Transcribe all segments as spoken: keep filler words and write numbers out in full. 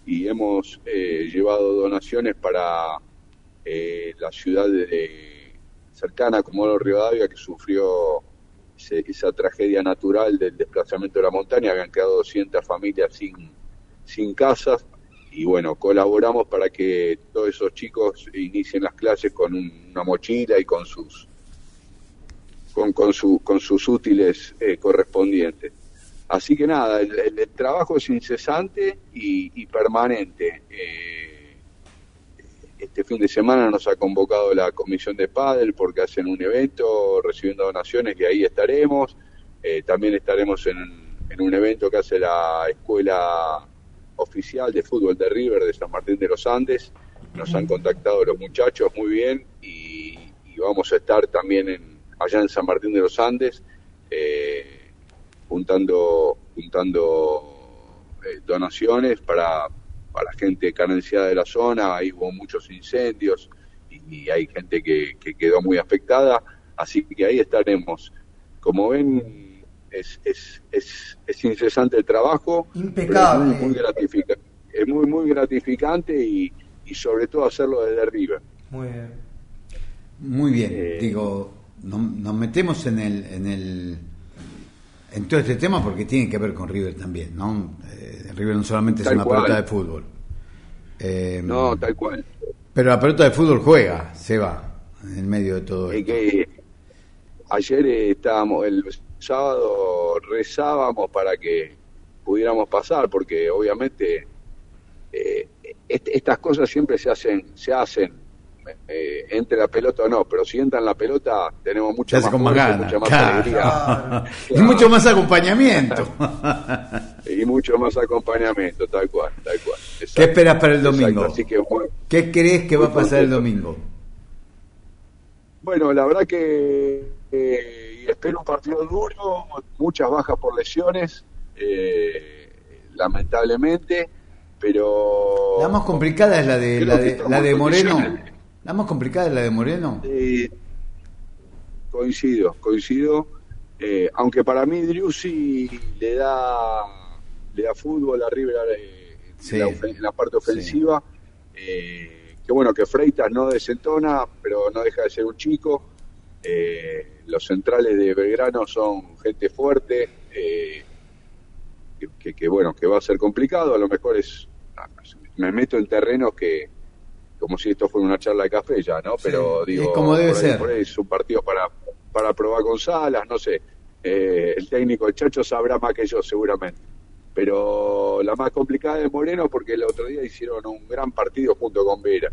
y hemos eh, llevado donaciones para eh, la ciudad de, de cercana, Comodoro Rivadavia, que sufrió ese, esa tragedia natural del desplazamiento de la montaña. Habían quedado doscientas familias sin, sin casas, y bueno, colaboramos para que todos esos chicos inicien las clases con un, una mochila y con sus con, con, su, con sus útiles eh, correspondientes. Así que nada, el, el, el trabajo es incesante y, y permanente. Eh, este fin de semana nos ha convocado la comisión de pádel porque hacen un evento recibiendo donaciones, y ahí estaremos. Eh, también estaremos en, en un evento que hace la escuela oficial de fútbol de River de San Martín de los Andes. Nos han contactado los muchachos muy bien, y, y vamos a estar también en, allá en San Martín de los Andes, eh, juntando juntando eh, donaciones para, para gente carenciada de la zona. Ahí hubo muchos incendios y, y hay gente que, que quedó muy afectada, así que ahí estaremos. Como ven, es es es, es incesante el trabajo, impecable, es muy, muy gratificante, es muy muy gratificante y, y sobre todo hacerlo desde River. Muy bien, muy bien. Eh, Digo, no, nos metemos en el en el en todo este tema porque tiene que ver con River también, ¿no? Eh, River no solamente es una cual. pelota de fútbol. Eh, no, tal cual. Pero la pelota de fútbol juega, se va en medio de todo Es esto. que ayer eh, estábamos, el sábado rezábamos para que pudiéramos pasar, porque obviamente eh, est- estas cosas siempre se hacen, se hacen eh, entre la pelota o no, pero si entran la pelota tenemos mucha más fuerza, mucha más claro. alegría. Claro. Y mucho más acompañamiento. Y mucho más acompañamiento, tal cual, tal cual. Exacto. ¿Qué esperas para el domingo? Exacto, así que, bueno, ¿qué crees que va a pasar el domingo? Bueno, la verdad que eh, espero un partido duro, muchas bajas por lesiones, eh, lamentablemente, pero La más complicada es la de la de, la de Moreno. Condiciones. La más complicada es la de Moreno. Eh, coincido, coincido. Eh, aunque para mí Driussi le da le da fútbol a River eh, Sí, en, la, ofen- en la parte ofensiva. Sí. Eh, que bueno, que Freitas no desentona, pero no deja de ser un chico. Eh, los centrales de Belgrano son gente fuerte, eh, que, que, que bueno, que va a ser complicado. A lo mejor es me meto en terrenos que como si esto fuera una charla de café ya, ¿no? Pero sí, digo, es como debe por ahí, ser. por ahí es un partido para, para probar con Salas, no sé. Eh, el técnico, el Chacho, sabrá más que yo seguramente. Pero la más complicada es Moreno, porque el otro día hicieron un gran partido junto con Vera.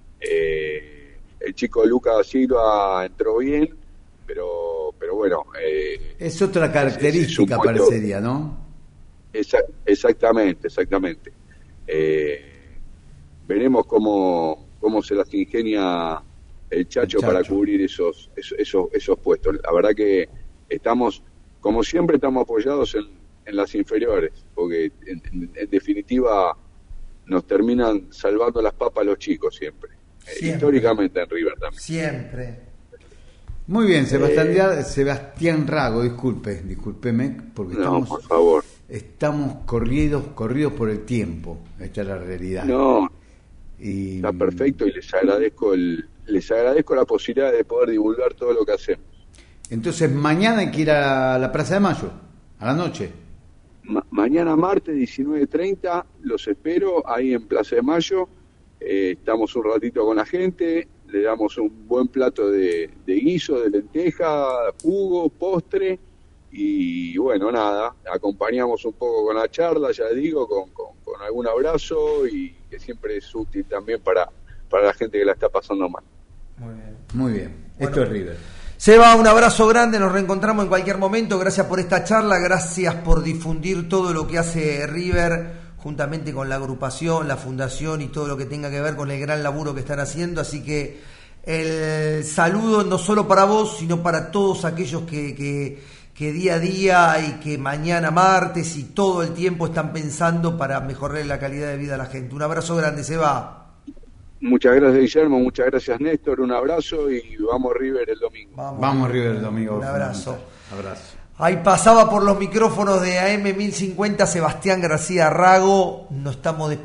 Eh, el chico Lucas Silva entró bien, pero pero bueno. Eh, es otra característica, es, es parecería, ¿no? Esa, exactamente, exactamente. Eh, veremos cómo, cómo se las ingenia el Chacho, el Chacho para cubrir esos, esos, esos, esos puestos. La verdad que estamos, como siempre, estamos apoyados en, en las inferiores, porque en, en, en definitiva nos terminan salvando las papas los chicos siempre. siempre. Eh, históricamente en River también. Siempre. Muy bien, Sebastián, eh, Sebastián Rago, disculpe, discúlpeme, porque no, estamos, por favor. estamos corridos, corridos por el tiempo. Esta es la realidad. No, y... está perfecto, y les agradezco el, les agradezco la posibilidad de poder divulgar todo lo que hacemos. Entonces mañana hay que ir a la Plaza de Mayo, a la noche. Ma- mañana martes diecinueve treinta los espero ahí en Plaza de Mayo. Eh, estamos un ratito con la gente, le damos un buen plato de, de guiso, de lenteja, jugo, postre, y bueno, nada, acompañamos un poco con la charla, ya digo, con, con, con algún abrazo, y que siempre es útil también para, para la gente que la está pasando mal. Muy bien. Muy bien, Bueno, esto es River. Seba, un abrazo grande, nos reencontramos en cualquier momento, gracias por esta charla, gracias por difundir todo lo que hace River juntamente con la agrupación, la fundación y todo lo que tenga que ver con el gran laburo que están haciendo, así que el saludo no solo para vos, sino para todos aquellos que, que, que día a día y que mañana martes y todo el tiempo están pensando para mejorar la calidad de vida a la gente. Un abrazo grande, Seba. Muchas gracias, Guillermo, muchas gracias, Néstor, un abrazo y vamos River el domingo. Vamos, vamos River el domingo. Un abrazo. Abrazo. Ahí pasaba por los micrófonos de A M mil cincuenta Sebastián García Rago, nos estamos